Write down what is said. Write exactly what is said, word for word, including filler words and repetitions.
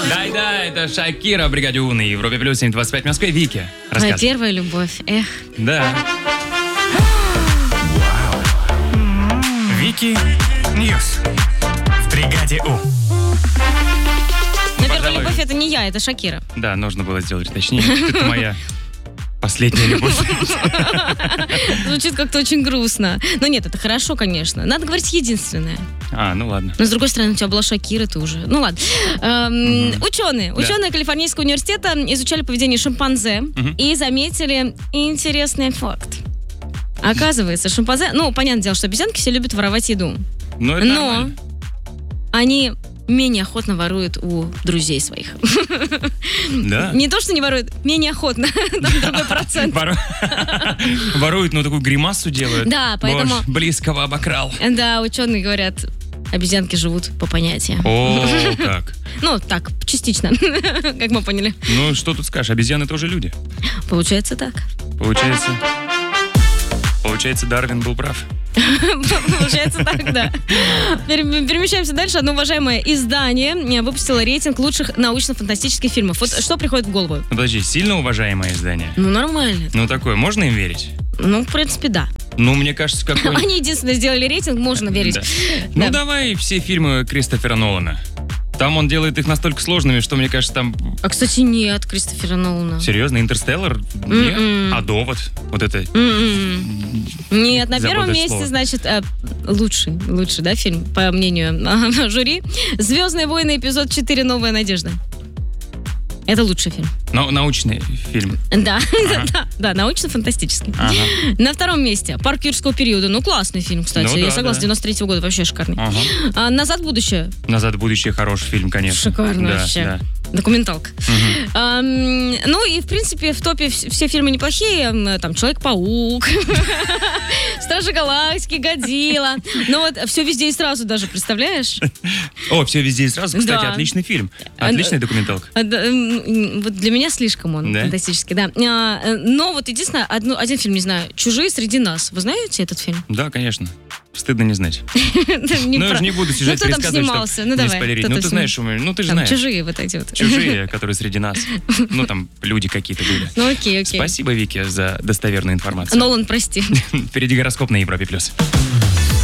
Да-да, это Шакира в бригаде У на Европе плюс семь двадцать пять в Москве. Вики, рассказывай. Моя первая любовь, эх. Да. Вики Ньюс в бригаде У. Но первая любовь это не я, это Шакира. Да, нужно было сделать точнее. Это моя последняя любовь. Звучит как-то очень грустно. Но нет, это хорошо, конечно. Надо говорить единственное. А, ну ладно. Но с другой стороны, у тебя была Шакира, ты уже. Ну ладно. Эм, угу. Ученые. Да. Ученые Калифорнийского университета изучали поведение шимпанзе угу. и заметили интересный факт. Оказывается, шимпанзе... Ну, понятное дело, что обезьянки все любят воровать еду. Ну, это Но нормально. Они менее охотно воруют у друзей своих. Да? Не то, что не воруют, менее охотно. Там другой процент. Воруют, но такую гримасу делают. Да, поэтому... Близкого обокрал. Да, ученые говорят, обезьянки живут по понятиям. О, как? Ну, так, частично, как мы поняли. Ну, что тут скажешь, обезьяны тоже люди. Получается так. Получается... Получается, Дарвин был прав. Получается так, да. Перемещаемся дальше. Одно уважаемое издание выпустило рейтинг лучших научно-фантастических фильмов. Вот что приходит в голову? Ну, подожди, сильно уважаемое издание? Ну, нормально. Ну, такое, можно им верить? Ну, в принципе, да. Ну, мне кажется, какой... Они единственное сделали рейтинг, можно верить. Да. Ну, давай все фильмы Кристофера Нолана. Там он делает их настолько сложными, что, мне кажется, там... А, кстати, нет Кристофера Нолана. Серьезно? «Интерстеллар»? Нет? А «Довод»? Вот это... Нет, на первом месте, значит, лучший, лучший, да, фильм, по мнению жюри. «Звездные войны», эпизод четыре «Новая надежда». Это лучший фильм. Но, научный фильм. Да, ага. да, да, научно-фантастический. Ага. На втором месте «Парк юрского периода». Ну, классный фильм, кстати. Ну, да, я согласна, да. девяносто третьего года, вообще шикарный. Ага. А, «Назад в будущее». «Назад в будущее» хороший фильм, конечно. Шикарно да, вообще. Да. Документалка. Угу. А, ну и, в принципе, в топе все фильмы неплохие. Там «Человек-паук», «Стражи галактики», «Годзилла». Ну вот «Все везде и сразу» даже, представляешь? О, «Все везде и сразу», кстати, да. отличный фильм. Отличная документалка. Вот для меня слишком он да? фантастический, да. А, но вот единственное, одно, один фильм, не знаю, «Чужие среди нас». Вы знаете этот фильм? Да, конечно. Стыдно не знать. Ну, я же не буду сюжет пересказывать, чтобы не спойлерить. Ну, ты знаешь, ну, ты же знаешь. Чужие вот эти вот. Чужие, которые среди нас. Ну, там люди какие-то были. Ну, окей, окей. Спасибо, Вики, за достоверную информацию. Нолан, прости. Впереди гороскоп на Европе+. плюс.